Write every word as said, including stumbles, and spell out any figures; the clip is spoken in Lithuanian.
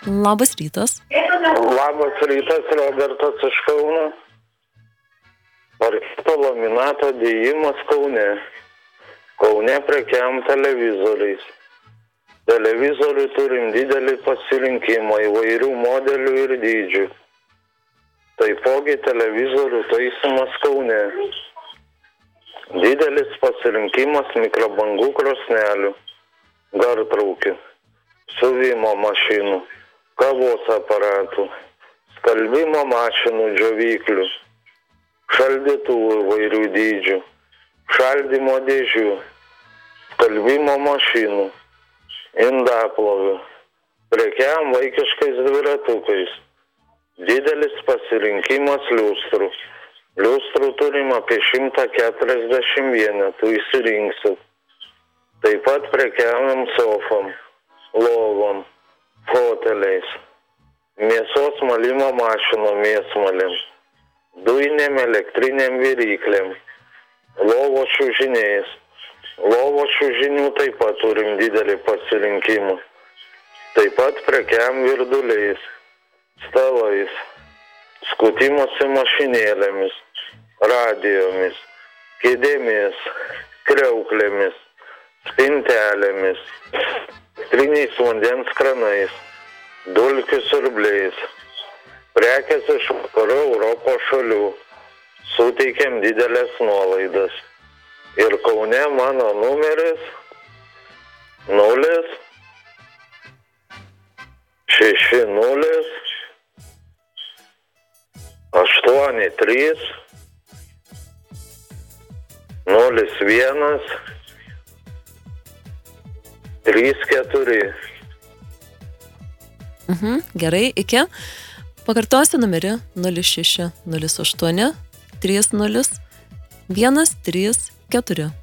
Labas rytas. Labas rytas, Robertas iš Kauno. Parketo laminato dėjimas Kaune. Kaune prekiam televizoriais. Televizorių turim didelį pasirinkimą įvairių modelių ir dydžių. Taipogi televizorių taisymas Kaune. Didelis pasirinkimas mikrobangų krosnelių, gartraukių, siuvimo mašinų, kavos aparatų, skalbimo mašinų džiovyklių, šaldytuvų įvairių dydžių, šaldymo dėžių, skalbimo mašinų, indaplovių, prekiam vaikiškais dviratukais, didelis pasirinkimas liustrų. Liustrų turim apie šimtą keturiasdešimt vienetų, išsirinksit. Taip pat prekiaujam sofom, lovom, foteliais, mėsos malimo mašinom mėsmalėm, dujinėm elektriniam viryklėm, lovo čiužiniais. Lovo čiužinių taip pat turim didelį pasirinkimą. Taip pat prekiam virduliais, stalais, skutimosi mašinėlėmis, radijomis, kėdėmis, kriauklėmis, spintelėmis, triniais vandens kranais, dulkių siurbliais. Prekės iš vakarų Europos šalių. Suteikiam didelės nuolaidas. Ir Kaune mano numeris nulis šeši nulis aštuoni trys nulis vienas trys keturi. Mhm, gerai, iki. Pakartosiu numerį nulis šeši nulis aštuoni trys nulis vienas trys keturi.